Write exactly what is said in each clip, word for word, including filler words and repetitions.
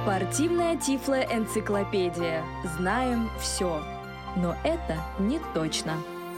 Спортивная Тифло-энциклопедия. Знаем все. Но это не точно.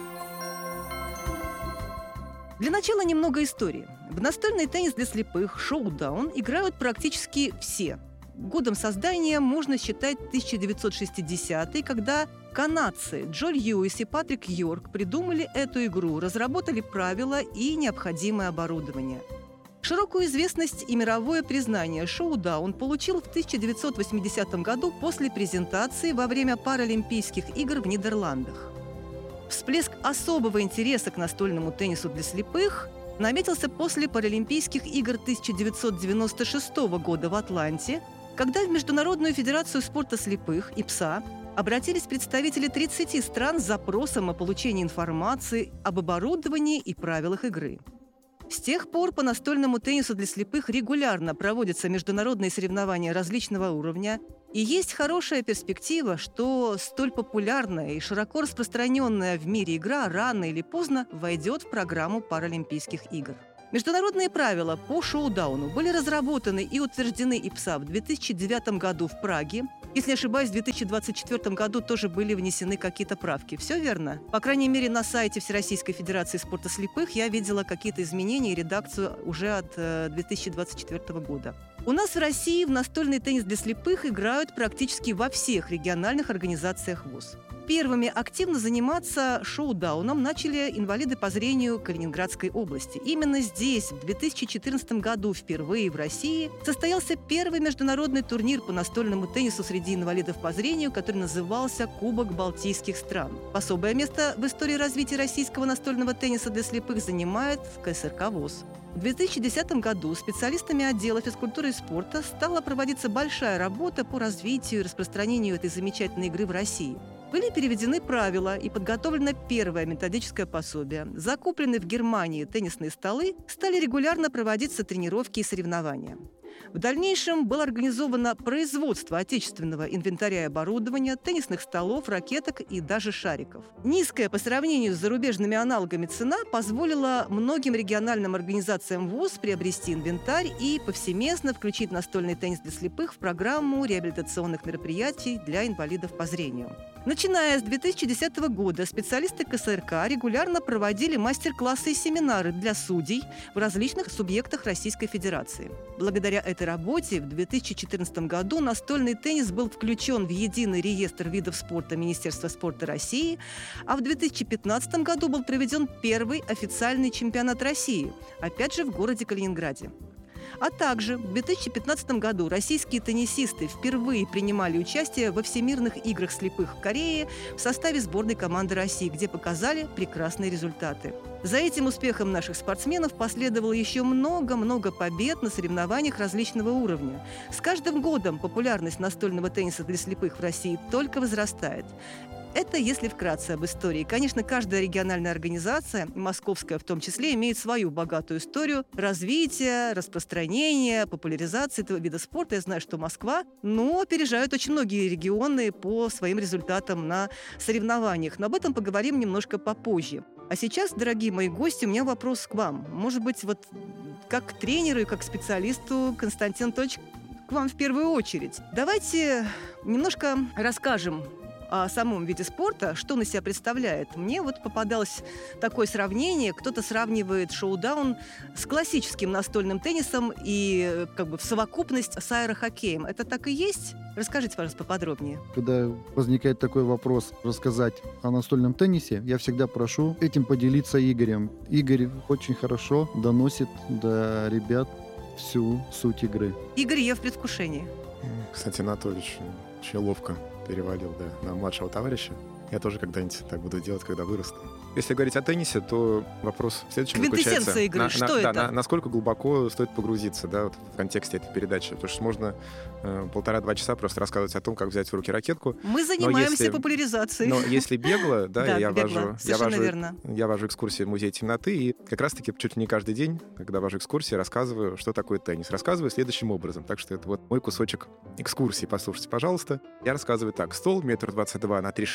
Для начала немного истории. В настольный теннис для слепых «Шоудаун» играют практически все. Годом создания можно считать тысяча девятьсот шестидесятый, когда канадцы Джо Льюис и Патрик Йорк придумали эту игру, разработали правила и необходимое оборудование. Широкую известность и мировое признание «Шоудаун» получил в тысяча девятьсот восьмидесятом году после презентации во время Паралимпийских игр в Нидерландах. Всплеск особого интереса к настольному теннису для слепых наметился после Паралимпийских игр тысяча девятьсот девяносто шестого года в Атланте, когда в Международную федерацию спорта слепых ИПСА обратились представители тридцати стран с запросом о получении информации об оборудовании и правилах игры. С тех пор по настольному теннису для слепых регулярно проводятся международные соревнования различного уровня, и есть хорошая перспектива, что столь популярная и широко распространенная в мире игра рано или поздно войдет в программу Паралимпийских игр. Международные правила по шоудауну были разработаны и утверждены ИПСА в две тысячи девятом году в Праге. Если не ошибаюсь, в две тысячи двадцать четвёртом году тоже были внесены какие-то правки. Все верно? По крайней мере, на сайте Всероссийской Федерации спорта слепых я видела какие-то изменения и редакцию уже от э, две тысячи двадцать четвёртого года. У нас в России в настольный теннис для слепых играют практически во всех региональных организациях ВОС. Первыми активно заниматься шоудауном начали инвалиды по зрению Калининградской области. Именно здесь в две тысячи четырнадцатом году впервые в России состоялся первый международный турнир по настольному теннису среди инвалидов по зрению, который назывался «Кубок Балтийских стран». Особое место в истории развития российского настольного тенниса для слепых занимает КСРК ВОС. В две тысячи десятом году специалистами отдела физкультуры и спорта стала проводиться большая работа по развитию и распространению этой замечательной игры в России. Были переведены правила и подготовлено первое методическое пособие. Закупленные в Германии теннисные столы стали регулярно проводиться тренировки и соревнования. В дальнейшем было организовано производство отечественного инвентаря и оборудования, теннисных столов, ракеток и даже шариков. Низкая по сравнению с зарубежными аналогами цена позволила многим региональным организациям ВОС приобрести инвентарь и повсеместно включить настольный теннис для слепых в программу реабилитационных мероприятий для инвалидов по зрению. Начиная с две тысячи десятого года специалисты КСРК регулярно проводили мастер-классы и семинары для судей в различных субъектах Российской Федерации. Благодаря этой работе в две тысячи четырнадцатом году настольный теннис был включен в единый реестр видов спорта Министерства спорта России, а в две тысячи пятнадцатом году был проведен первый официальный чемпионат России, опять же в городе Калининграде. А также в две тысячи пятнадцатом году российские теннисисты впервые принимали участие во Всемирных играх слепых в Корее в составе сборной команды России, где показали прекрасные результаты. За этим успехом наших спортсменов последовало еще много-много побед на соревнованиях различного уровня. С каждым годом популярность настольного тенниса для слепых в России только возрастает. Это если вкратце об истории. Конечно, каждая региональная организация, московская в том числе, имеет свою богатую историю развития, распространения, популяризации этого вида спорта. Я знаю, что Москва, но опережают очень многие регионы по своим результатам на соревнованиях. Но об этом поговорим немножко попозже. А сейчас, дорогие мои гости, у меня вопрос к вам. Может быть, вот как к тренеру и как к специалисту, Константин Анатольевич, к вам в первую очередь. Давайте немножко расскажем о самом виде спорта, что он из себя представляет. Мне вот попадалось такое сравнение. Кто-то сравнивает шоудаун с классическим настольным теннисом и как бы в совокупность с аэрохоккеем. Это так и есть? Расскажите, пожалуйста, поподробнее. Когда возникает такой вопрос рассказать о настольном теннисе, я всегда прошу этим поделиться Игорем. Игорь очень хорошо доносит до ребят всю суть игры. Игорь, я в предвкушении. Кстати, Анатольевич очень ловко перевалил, да, на младшего товарища. Я тоже когда-нибудь так буду делать, когда вырасту. Если говорить о теннисе, то вопрос в следующем Квинтэссенция заключается. игры, На, что на, это? Да, на, насколько глубоко стоит погрузиться, да, вот в контексте этой передачи. Потому что можно э, полтора-два часа просто рассказывать о том, как взять в руки ракетку. Мы занимаемся если, популяризацией. Но если бегло, да, да, я, бегло. вожу, я, вожу, верно. я вожу экскурсии в музей темноты, и как раз-таки чуть ли не каждый день, когда вожу экскурсии, рассказываю, что такое теннис. Рассказываю следующим образом. Так что это вот мой кусочек экскурсии. Послушайте, пожалуйста. Я рассказываю так. Стол метр двадцать два на три шестьдесят шесть.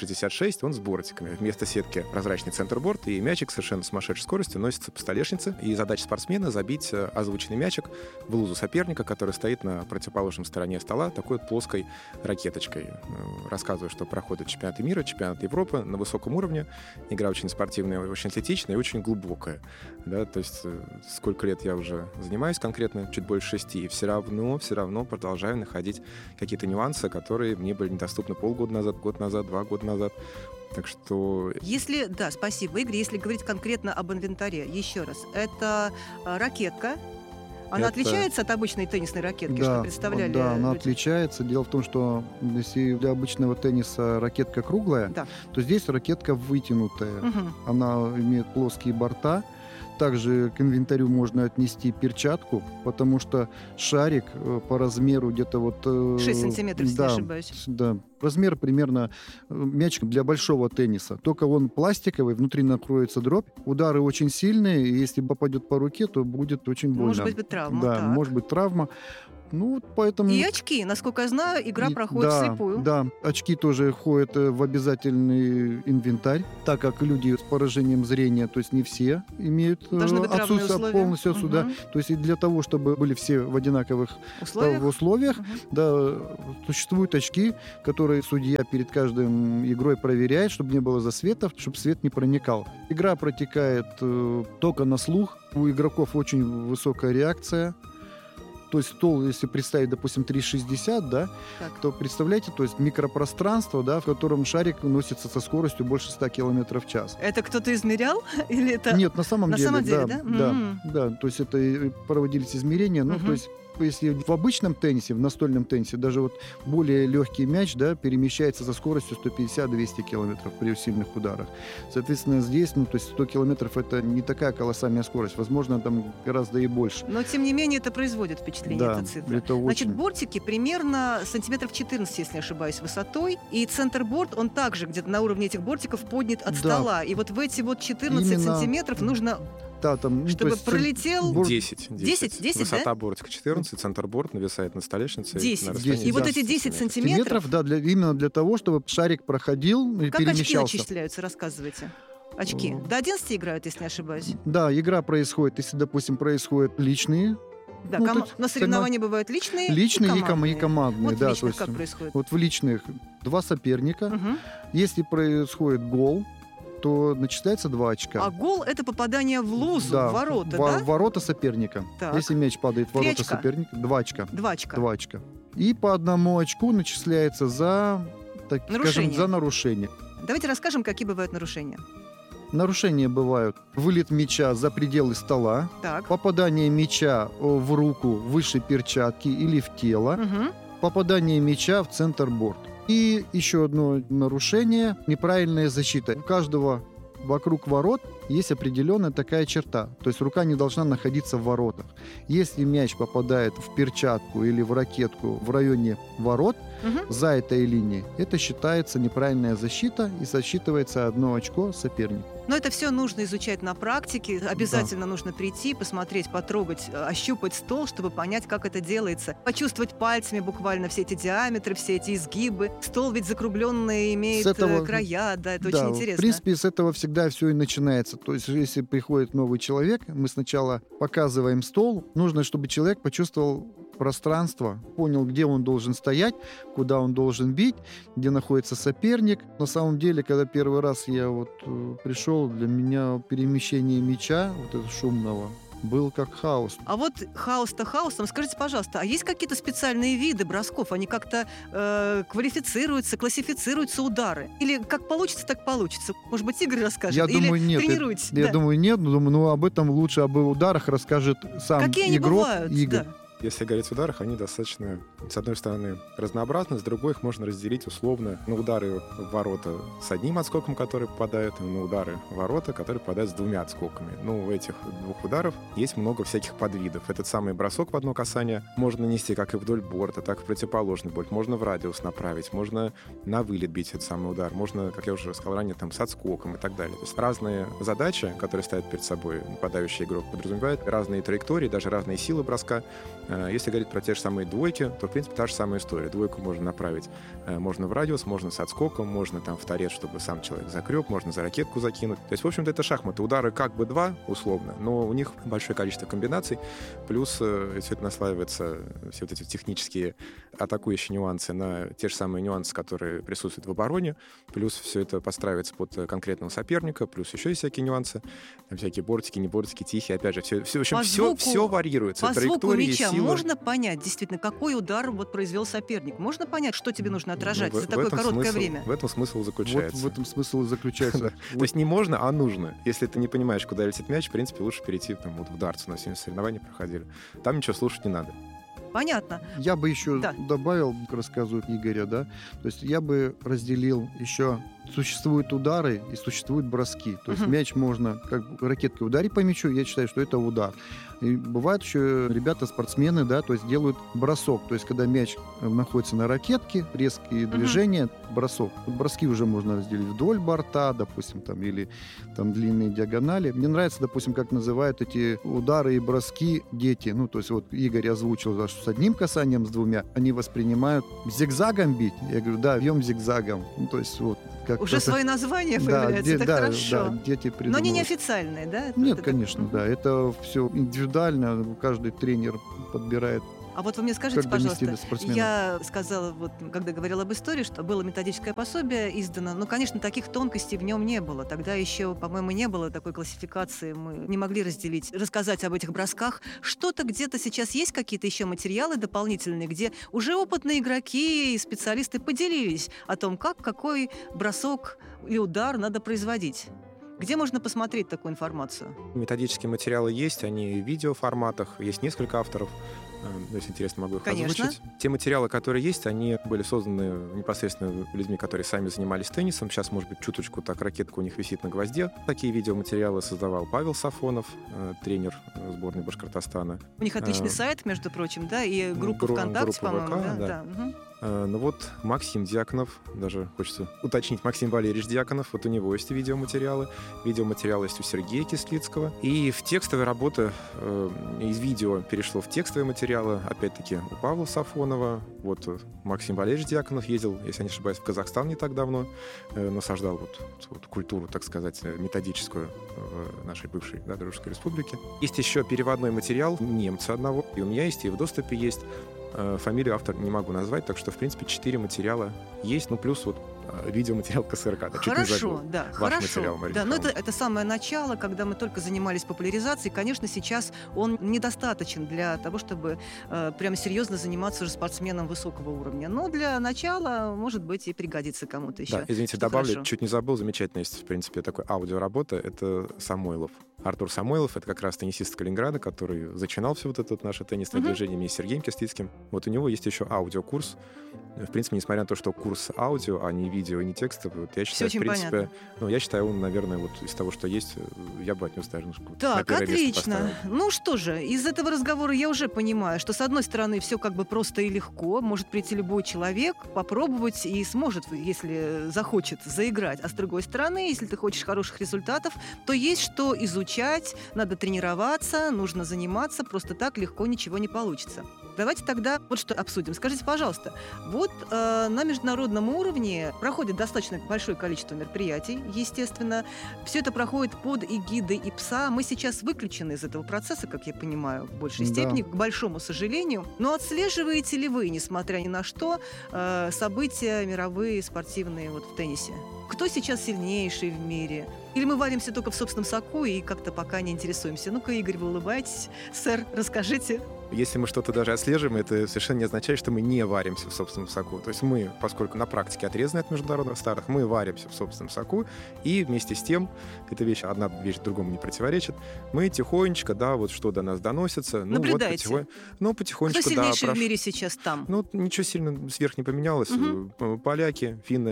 шесть, он с бортиками. Вместо сетки прозрачный центрборд, и мячик совершенно сумасшедшей скоростью носится по столешнице. И задача спортсмена — забить озвученный мячик в лузу соперника, который стоит на противоположной стороне стола такой плоской ракеточкой. Рассказываю, что проходят чемпионаты мира, чемпионаты Европы на высоком уровне. Игра очень спортивная, очень атлетичная и очень глубокая. Да, то есть сколько лет я уже занимаюсь конкретно, чуть больше шести, и все равно, все равно продолжаю находить какие-то нюансы, которые мне были недоступны полгода назад, год назад, два года назад. Так что... Если, да, спасибо, Игорь, если говорить конкретно об инвентаре, еще раз, это а, ракетка. Она Это- отличается от обычной теннисной ракетки, что представляли да, она люди? отличается. Дело в том, что если для обычного тенниса ракетка круглая, Да. то здесь ракетка вытянутая. Мгм. Она имеет плоские борта. Также к инвентарю можно отнести перчатку, потому что шарик э, по размеру где-то вот... э, шесть сантиметров, если не да, ошибаюсь. Да, размер примерно э, мячик для большого тенниса. Только он пластиковый, внутри накроется дробь. Удары очень сильные, и если попадет по руке, то будет очень больно. Может быть, травма. Да, так. может быть травма. Ну, вот поэтому... И очки, насколько я знаю, игра И- проходит да, вслепую. Да, очки тоже входят э, в обязательный инвентарь, так как люди с поражением зрения, то есть не все имеют э, Должны быть равные отсутствие условия. полностью отсюда. Мгм. То есть и для того, чтобы были все в одинаковых э, Условиях. в условиях, Мгм. да, существуют очки, которые судья перед каждым игрой проверяет, чтобы не было засветов, чтобы свет не проникал. Игра протекает э, только на слух. У игроков очень высокая реакция. То есть стол, если представить, допустим, триста шестьдесят, да, Так. то представляете, то есть микропространство, да, в котором шарик носится со скоростью больше ста километров в час. Это кто-то измерял? Или это... Нет, на самом на деле, самом деле, да, да? да, М. да, то есть это и проводились измерения, ну, Мгм. то есть если в обычном теннисе, в настольном теннисе, даже вот более легкий мяч, да, перемещается со скоростью сто пятьдесят - двести километров при сильных ударах. Соответственно, здесь, ну, то есть сто километров — это не такая колоссальная скорость, возможно, там гораздо и больше. Но, тем не менее, это производит впечатление, Да, эта цифра. это Значит, очень... бортики примерно сантиметров четырнадцать, если не ошибаюсь, высотой. И центрборд, он также где-то на уровне этих бортиков поднят от Да. стола. И вот в эти вот четырнадцать Именно- сантиметров нужно, Да, там, ну, то чтобы есть пролетел... борт- десять. десять, десять, Высота да? бортика четырнадцать, центрборд нависает над столешницей. десять. на расстоянии И вот эти двадцать десять сантиметров. сантиметров, да, для, именно для того, чтобы шарик проходил и как очки перемещался. начисляются, рассказывайте. Очки. О. До одиннадцати играют, если не ошибаюсь. Да, игра происходит, если, допустим, происходят личные, Да, Ну, ком- тут но соревнования бывают личные, личные и, и ком- командные. и командные. Вот в да, личных то есть, как происходит? вот в личных два соперника. Мгм. Если происходит гол, то начисляется два очка. А гол — это попадание в лузу, Да, в ворота, во- да? в ворота соперника. Так. Если мяч падает в Три ворота очка. соперника, два очка. Два очка. Два очка. И по одному очку начисляется за, так скажем, Нарушение. за нарушение. Давайте расскажем, какие бывают нарушения. Нарушения бывают: вылет мяча за пределы стола, Так. попадание мяча э, в руку выше перчатки или в тело, Мгм. попадание мяча в центр борт. И еще одно нарушение – неправильная защита. У каждого вокруг ворот есть определенная такая черта. То есть рука не должна находиться в воротах. Если мяч попадает в перчатку или в ракетку в районе ворот, Мгм. за этой линией, это считается неправильная защита и засчитывается одно очко сопернику. Но это все нужно изучать на практике. Обязательно нужно прийти, посмотреть, потрогать, э, ощупать стол, чтобы понять, как это делается. Почувствовать пальцами буквально все эти диаметры, все эти изгибы. Стол ведь закругленный имеет С этого- э, края, да, это Да, очень в интересно. принципе, с этого всегда все и начинается. То есть, если приходит новый человек, мы сначала показываем стол. Нужно, чтобы человек почувствовал пространство, понял, где он должен стоять, куда он должен бить, где находится соперник. На самом деле, когда первый раз я вот э, пришел, для меня перемещение мяча, вот этого шумного, был как хаос. А вот хаос-то хаосом. Скажите, пожалуйста, а есть какие-то специальные виды бросков? Они как-то э, квалифицируются, классифицируются удары? Или как получится, так получится? Может быть, Игорь расскажет? Я Или думаю, нет. тренируетесь? Я Да. думаю, нет. но думаю, ну, об этом лучше, об ударах расскажет сам Какие они игрок бывают? Игорь. Да. Если говорить о ударах, они достаточно, с одной стороны, разнообразны, с другой их можно разделить условно на удары в ворота с одним отскоком, который попадает, и на удары в ворота, которые попадают с двумя отскоками. Ну, у этих двух ударов есть много всяких подвидов. Этот самый бросок в одно касание можно нанести как и вдоль борта, так и в противоположный борт. Можно в радиус направить, можно на вылет бить этот самый удар, можно, как я уже сказал ранее, там, с отскоком и так далее. То есть разные задачи, которые ставят перед собой нападающий игрок, подразумевают разные траектории, даже разные силы броска. Если говорить про те же самые двойки, то, в принципе, та же самая история. Двойку можно направить, можно в радиус, можно с отскоком, можно там в торец, чтобы сам человек закреп, можно за ракетку закинуть. То есть, в общем-то, это шахматы. Удары как бы два, условно, но у них большое количество комбинаций, плюс все это наслаивается, все вот эти технические атакующие нюансы на те же самые нюансы, которые присутствуют в обороне, плюс все это подстраивается под конкретного соперника, плюс еще есть всякие нюансы, там всякие бортики, не бортики, тихие, опять же, все, все, в общем, все, все варьируется. По звуку мяча силы. Можно понять, действительно, какой удар вот произвел соперник? Можно понять, что тебе нужно отражать ну, в, за такое короткое смысл, время? В этом смысл заключается. Вот в этом смысл и заключается. То есть не можно, а нужно. Если ты не понимаешь, куда летит мяч, в принципе, лучше перейти там, вот, в дартс. У нас сегодня соревнования проходили. Там ничего слушать не надо. Понятно. Я бы еще да. добавил к рассказу Игоря, да, то есть я бы разделил еще, существуют удары и существуют броски. То есть uh-huh. мяч можно как ракеткой ударить по мячу, я считаю, что это удар. И бывают еще ребята-спортсмены, да, то есть делают бросок. То есть когда мяч находится на ракетке, резкие uh-huh. движения, бросок. Вот броски уже можно разделить вдоль борта, допустим, там, или там длинные диагонали. Мне нравится, допустим, как называют эти удары и броски дети. Ну, то есть вот Игорь озвучил, да, что с одним касанием, с двумя, они воспринимают зигзагом бить. Я говорю, да, бьем зигзагом. Ну, то есть вот как уже свои названия появляются, да, это да, хорошо. Да, дети придумывают. Но они неофициальные, да? Нет, это, конечно, это... да. Это все индивидуально, каждый тренер подбирает. А вот вы мне скажите, пожалуйста, я сказала, вот, когда говорила об истории, что было методическое пособие издано, но, конечно, таких тонкостей в нем не было. Тогда еще, по-моему, не было такой классификации, мы не могли разделить, рассказать об этих бросках. Что-то где-то сейчас есть какие-то еще материалы дополнительные, где уже опытные игроки и специалисты поделились о том, как, какой бросок и удар надо производить. Где можно посмотреть такую информацию? Методические материалы есть, они в видеоформатах, есть несколько авторов. Если интересно, могу их Конечно. озвучить. Те материалы, которые есть, они были созданы непосредственно людьми, которые сами занимались теннисом. Сейчас, может быть, чуточку так ракетка у них висит на гвозде. Такие видеоматериалы создавал Павел Сафонов, тренер сборной Башкортостана. У них отличный а, сайт, между прочим, да, и группа гру- ВКонтакте, группа по-моему. ВК, да, да. Да. Угу. Ну вот Максим Дьяконов, даже хочется уточнить, Максим Валерьевич Дьяконов, вот у него есть видеоматериалы, видеоматериалы есть у Сергея Кислицкого. И в текстовые работы э, из видео перешло в текстовые материалы, опять-таки у Павла Сафонова, вот Максим Валерьевич Дьяконов ездил, если я не ошибаюсь, в Казахстан не так давно, э, насаждал вот, вот культуру, так сказать, методическую в нашей бывшей, да, Дружеской Республике. Есть еще переводной материал немца одного, и у меня есть, и в доступе есть. Фамилию автора не могу назвать, так что, в принципе, четыре материала есть, ну, плюс вот видеоматериал КСРК. Да, хорошо, да, Ваш хорошо. Материал, Мария да, но это, это самое начало, когда мы только занимались популяризацией. Конечно, сейчас он недостаточен для того, чтобы э, прям серьезно заниматься уже спортсменом высокого уровня. Но для начала, может быть, и пригодится кому-то еще. Да, извините, что добавлю, хорошо. чуть не забыл, замечательно есть, в принципе, такой аудиоработа, это Самойлов. Артур Самойлов, это как раз теннисист Калининграда, который зачинал все вот это вот наше теннисное uh-huh. движение вместе с Сергеем Кислицким. Вот у него есть еще аудиокурс. В принципе, несмотря на то, что курс аудио, а не видео, не текстовый, вот я считаю, в принципе, понятно. ну, я считаю, он, наверное, вот из того, что есть, я бы отнес даже так, отлично. Ну что же, из этого разговора я уже понимаю, что, с одной стороны, все как бы просто и легко, может прийти любой человек, попробовать и сможет, если захочет, заиграть. А с другой стороны, если ты хочешь хороших результатов, то есть что изучать, надо тренироваться, нужно заниматься, просто так легко ничего не получится. Давайте тогда вот что обсудим. Скажите, пожалуйста, вот э, на международном уровне проходит достаточно большое количество мероприятий, естественно. Все это проходит под эгидой ИПСА. Мы сейчас выключены из этого процесса, как я понимаю, в большей Да. степени, к большому сожалению. Но отслеживаете ли вы, несмотря ни на что, э, события мировые спортивные вот в теннисе? Кто сейчас сильнейший в мире? Или мы варимся только в собственном соку и как-то пока не интересуемся? Ну-ка, Игорь, вы улыбаетесь. Сэр, расскажите. Если мы что-то даже отслеживаем, это совершенно не означает, что мы не варимся в собственном соку. То есть мы, поскольку на практике отрезаны от международных стартов, мы варимся в собственном соку, и вместе с тем, эта вещь, одна вещь другому не противоречит, мы тихонечко, да, вот что до нас доносится. Ну, наблюдаете? Вот, потихонь, ну, потихонечку, Кто сильнейший да, в прош... мире сейчас там? Ну, ничего сильно сверх не поменялось. Угу. Поляки, финны,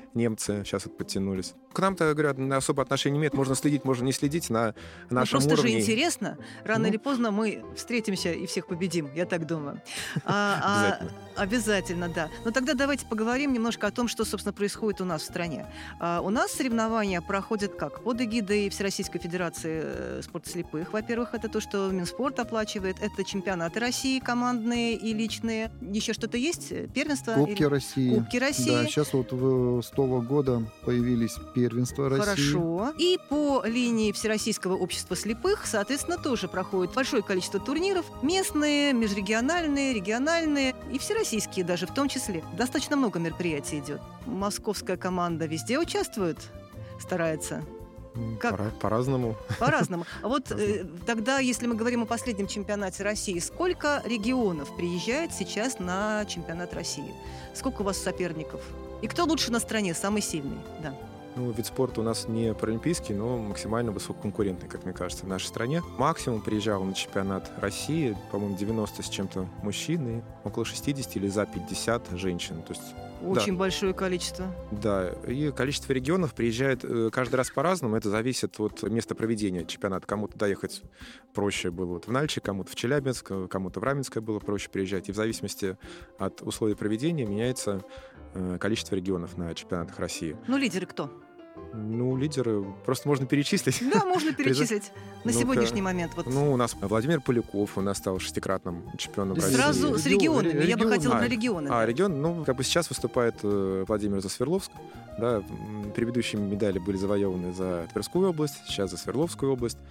немцы сейчас вот подтянулись. К нам-то, говорят, особо отношения не имеет. Можно следить, можно не следить на нашем ну, просто уровне. Просто же интересно. Рано ну, или поздно мы встретимся и всех победим, я так думаю. А, обязательно. А, обязательно, да. Но тогда давайте поговорим немножко о том, что, собственно, происходит у нас в стране. А, у нас соревнования проходят как? Под эгидой Всероссийской Федерации спорта слепых. Во-первых, это то, что Минспорт оплачивает. Это чемпионаты России командные и личные. Еще что-то есть? Первенство? Кубки или... России. Кубки России. Да, сейчас вот с того года появились первенства России. Хорошо. И по линии Всероссийского общества слепых, соответственно, тоже проходит большое количество турниров. Местные, межрегиональные, региональные и всероссийские даже в том числе. Достаточно много мероприятий идет. Московская команда везде участвует, старается. Как? По- по-разному. По-разному. А вот э, тогда, если мы говорим о последнем чемпионате России, сколько регионов приезжает сейчас на чемпионат России? Сколько у вас соперников? И кто лучше на стране, самый сильный? Да. Ну, вид спорта у нас не паралимпийский, но максимально высококонкурентный, как мне кажется, в нашей стране. Максимум приезжал на чемпионат России, по-моему, девяносто с чем-то мужчин и около шестьдесят или за пятьдесят женщин. То есть, Очень да. большое количество. Да, и количество регионов приезжает каждый раз по-разному. Это зависит от места проведения чемпионата. Кому-то доехать проще было вот в Нальчик, кому-то в Челябинск, кому-то в Раменское было проще приезжать. И в зависимости от условий проведения меняется количество регионов на чемпионатах России. Ну, лидеры кто? Ну, лидеры просто можно перечислить. Да, можно перечислить. На Ну-ка. сегодняшний момент. Вот. Ну, у нас Владимир Поляков, у нас стал шестикратным чемпионом России. Сразу с регионами. Я бы Регионы. хотела А, про регионы. А, регион, ну, как бы сейчас выступает э, Владимир за Свердловск. Да, м, предыдущие медали были завоеваны за Тверскую область, сейчас за Свердловскую область.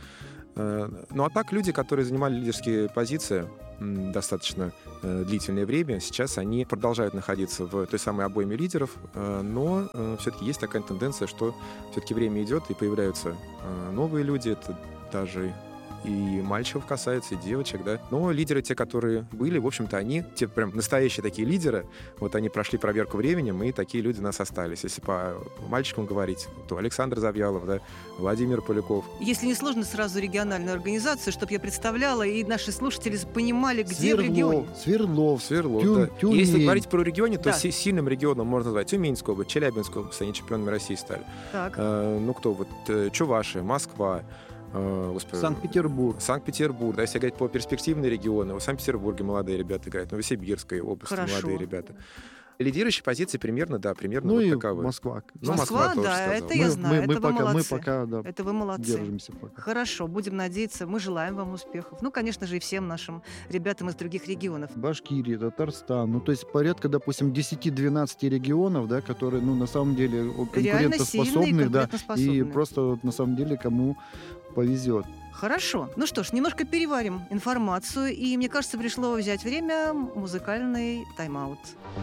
Э, ну, а так люди, которые занимали лидерские позиции м, достаточно э, длительное время, сейчас они продолжают находиться в той самой обойме лидеров, э, но э, все-таки есть такая тенденция, что все-таки время идет и появляются э, новые люди, это даже и мальчиков касается, и девочек, да. Но лидеры, те, которые были, в общем-то, они, те прям настоящие такие лидеры, вот они прошли проверку временем, и такие люди у нас остались. Если по мальчикам говорить, то Александр Завьялов, да, Владимир Поляков. Если не сложно, сразу региональную организацию, чтобы я представляла, и наши слушатели понимали, где в регионе. Свердлов, Свердлов, Тю- да. Тюмень. Если говорить про регионе, то Да. си- сильным регионом можно назвать Тюменскую область, Челябинскую область, они чемпионами России стали. Так. Э, ну, кто вот, э, Чувашия, Москва, э, господи, Санкт-Петербург. Санкт-Петербург, да, если говорить по перспективные регионы, в Санкт-Петербурге молодые ребята играют, в Новосибирской области Хорошо. молодые ребята. Лидирующие позиции примерно, да, примерно Ну вот и таковы. Москва. Ну, Москва, Москва тоже да, сказал. это я Мы- знаю, мы, мы это вы пока, мы молодцы. пока, да, Это вы молодцы. держимся пока. Хорошо, будем надеяться. Мы желаем вам успехов. Ну, конечно же, и всем нашим ребятам из других регионов. Башкирия, Татарстан. Ну, то есть порядка, допустим, десять-двенадцать регионов, да, которые, ну, на самом деле Реально сильные и конкурентоспособны, да, и конкурентоспособные. просто вот, на самом деле кому повезет. Хорошо. Ну что ж, немножко переварим информацию. И, мне кажется, пришло взять время музыкальный тайм-аут.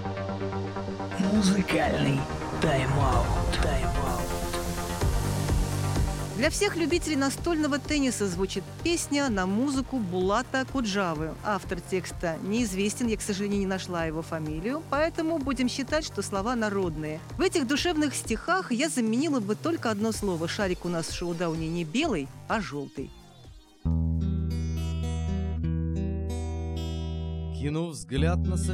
Музыкальный тайм-аут. Тайм-аут. Для всех любителей настольного тенниса звучит песня на музыку Булата Куджавы. Автор текста неизвестен, я, к сожалению, не нашла его фамилию, поэтому будем считать, что слова народные. В этих душевных стихах я заменила бы только одно слово. Шарик у нас в шоу-дауне не белый, а желтый. Кинув взгляд на соседа,